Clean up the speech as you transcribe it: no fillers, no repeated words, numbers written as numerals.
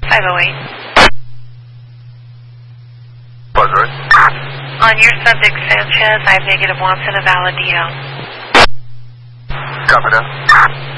508. Buzzer. On your subject, Sanchez, I have negative wants and a valid DL. Copy that.